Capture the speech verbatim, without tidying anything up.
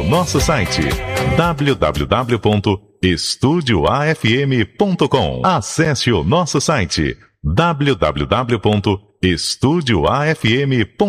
nosso site w w w ponto estúdio a f m ponto com. Acesse o nosso site w w w ponto estúdio a f m ponto com.